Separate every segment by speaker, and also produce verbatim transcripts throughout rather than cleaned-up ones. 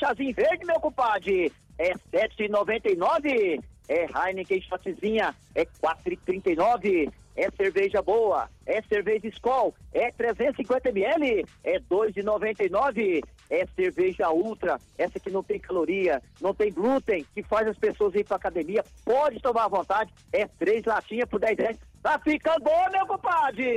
Speaker 1: chazinho verde, meu compadre, é sete reais e noventa e nove centavos. É Heineken chatezinha, é quatro reais e trinta e nove centavos. É cerveja boa, é cerveja Skol, é trezentos e cinquenta mililitros, é dois reais e noventa e nove centavos. É cerveja Ultra, essa que não tem caloria, não tem glúten, que faz as pessoas ir pra academia, pode tomar à vontade, é três latinhas por dez reais. Tá ficando bom, meu compadre!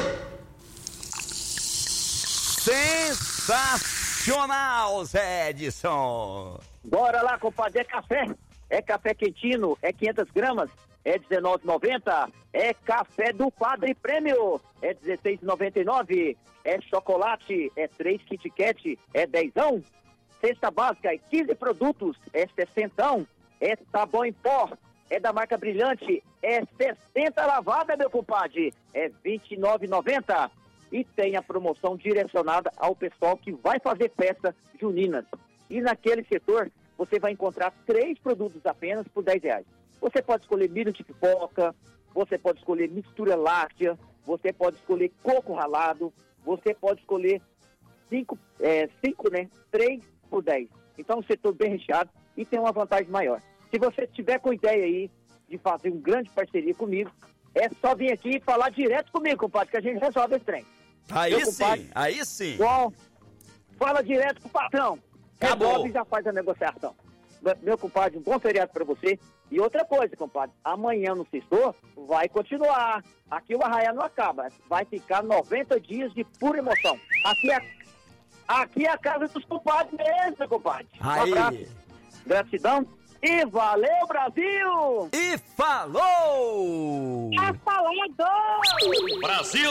Speaker 2: Sensacional, Zé Edson!
Speaker 1: Bora lá, compadre, é café, é café quentino, é quinhentas gramas, é dezenove reais e noventa centavos. É café do Padre Prêmio, é dezesseis reais e noventa e nove centavos. É chocolate, é três Kit Kat, é dezão. Cesta básica, é quinze produtos, é sessentão. É sabão em pó, é da marca Brilhante, é sessenta lavada, meu compadre, é vinte e nove reais e noventa centavos. E tem a promoção direcionada ao pessoal que vai fazer festa juninas. E naquele setor, você vai encontrar três produtos apenas por dez reais. Você pode escolher milho de pipoca, você pode escolher mistura láctea, você pode escolher coco ralado, você pode escolher cinco, é, cinco, né? três por dez. Então, um setor bem recheado e tem uma vantagem maior. Se você tiver com ideia aí de fazer uma grande parceria comigo, é só vir aqui e falar direto comigo, compadre, que a gente resolve esse trem.
Speaker 2: Aí
Speaker 1: Meu
Speaker 2: sim,
Speaker 1: compadre,
Speaker 2: aí sim.
Speaker 1: Bom, fala direto com o patrão.
Speaker 2: Acabou.
Speaker 1: Resolve e já faz a negociação. Meu compadre, um bom feriado pra você. E outra coisa, compadre, amanhã no sextor vai continuar. Aqui o arraiá não acaba. Vai ficar noventa dias de pura emoção. Aqui é, aqui é a casa dos compadres mesmo, meu compadre. Um
Speaker 2: Aí.
Speaker 1: abraço, gratidão e valeu, Brasil!
Speaker 2: E falou!
Speaker 1: É falado!
Speaker 3: Brasil!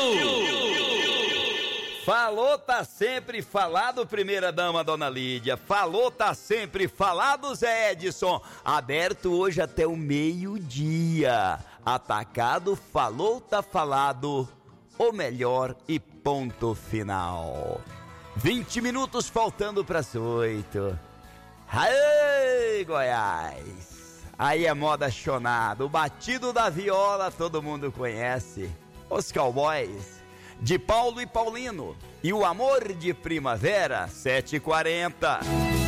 Speaker 2: Falou, tá sempre falado, primeira dama, dona Lídia. Falou, tá sempre falado, Zé Edson. Aberto hoje até o meio-dia. Atacado, falou, tá falado. O melhor e ponto final. vinte minutos faltando pras oito. Aê, Goiás! Aí é moda chonada. O batido da viola todo mundo conhece. Os Cowboys de Paulo e Paulino e o amor de primavera, sete e quarenta.